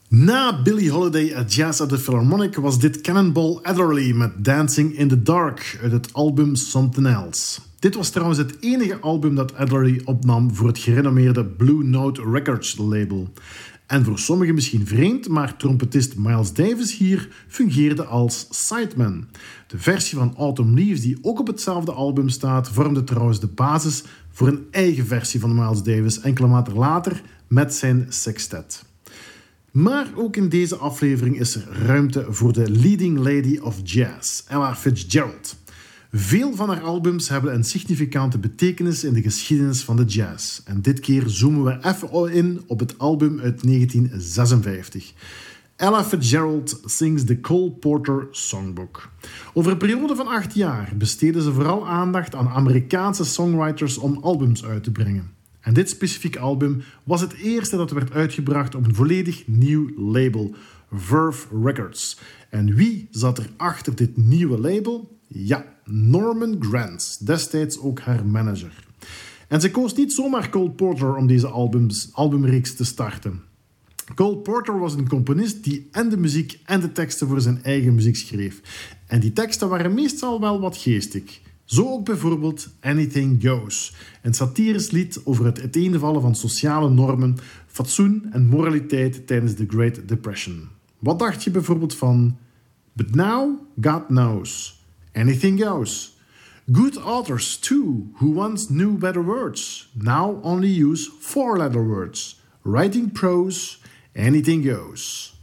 Na Billie Holiday at Jazz at the Philharmonic was dit Cannonball Adderley met Dancing in the Dark uit het album Something Else. Dit was trouwens het enige album dat Adderley opnam voor het gerenommeerde Blue Note Records label. En voor sommigen misschien vreemd, maar trompetist Miles Davis hier fungeerde als sideman. De versie van Autumn Leaves die ook op hetzelfde album staat, vormde trouwens de basis voor een eigen versie van Miles Davis enkele maanden later met zijn sextet. Maar ook in deze aflevering is er ruimte voor de leading lady of jazz, Ella Fitzgerald. Veel van haar albums hebben een significante betekenis in de geschiedenis van de jazz. En dit keer zoomen we even in op het album uit 1956. Ella Fitzgerald sings the Cole Porter Songbook. Over een periode van 8 jaar besteedde ze vooral aandacht aan Amerikaanse songwriters om albums uit te brengen. En dit specifieke album was het eerste dat werd uitgebracht op een volledig nieuw label, Verve Records. En wie zat er achter dit nieuwe label? Ja, Norman Granz, destijds ook haar manager. En ze koos niet zomaar Cole Porter om deze albumreeks te starten. Cole Porter was een componist die en de muziek en de teksten voor zijn eigen muziek schreef. En die teksten waren meestal wel wat geestig. Zo ook bijvoorbeeld Anything Goes, een satirisch lied over het uiteenvallen van sociale normen, fatsoen en moraliteit tijdens de Great Depression. Wat dacht je bijvoorbeeld van But Now God Knows, Anything Goes. Good authors too, who once knew better words, now only use 4-letter words. Writing prose, anything goes.